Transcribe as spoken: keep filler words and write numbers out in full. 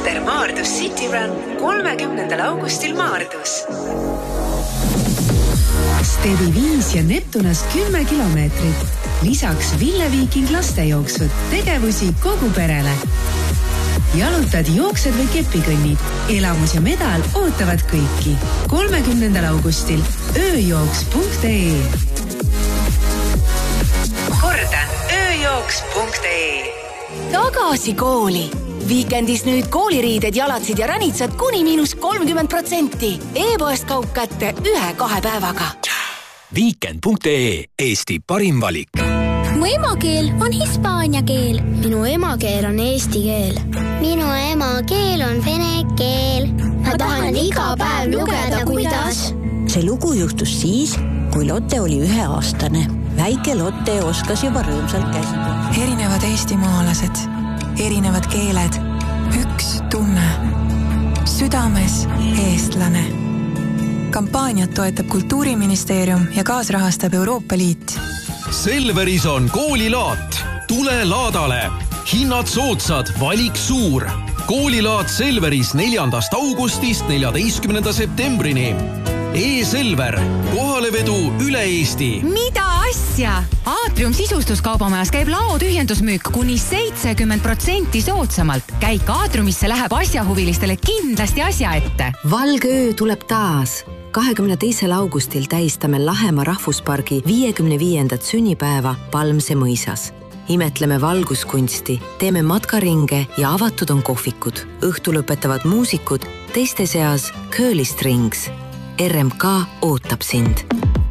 Center Maardus City Run kolmekümnendal augustil Maardus. Stevi viis ja Neptunast kümme kilomeetrit. Lisaks Ville Viiking lastejooksud, tegevusi kogu perele. Jalutad, jooksed või kepikõnnid. Elamus ja medal ootavad kõiki. kolmekümnendal augustil ööjooks punkt ee. Kordan, ööjooks punkt ee. Tagasi kooli. Viikendis nüüd kooliriided, jalatsid ja ränitsad kuni miinus kolmkümmend protsenti. E-poest kaup kätte ühe-kahe päevaga. Viikend punkt ee, Eesti parim valik. Mu emakeel on hispaania keel. Minu emakeel on eesti keel. Minu emakeel on vene keel. Ma tahan iga päev lugeda, kuidas. See lugu juhtus siis, kui Lotte oli üheaastane. Väike Lotte oskas juba rõõmsalt käsida. Erinevad eestimaalased, erinevad keeled, üks tunne. Südames eestlane. Kampaaniat toetab Kultuuriministeerium ja kaasrahastab Euroopa Liit. Selveris on koolilaat. Tule laadale. Hinnad soodsad, valik suur. Koolilaat Selveris neljandast augustist neljateistkümnenda septembrini. E-Selver. Kohalevedu üle Eesti. Mida asja? Aatrium sisustuskaubamajas käib lao tühjendusmüük kuni seitsekümmend protsenti soodsamalt. Käik Aatriumisse läheb asjahuvilistele kindlasti asja ette. Valgöö tuleb taas. kahekümne teisel augustil tähistame Lahemaa rahvuspargi viiekümne viiendat sünnipäeva Palmse mõisas. Imetleme valguskunsti, teeme matkaringe ja avatud on kohvikud. Õhtu lõpetavad muusikud, teiste seas Curly Strings. R M K ootab sind.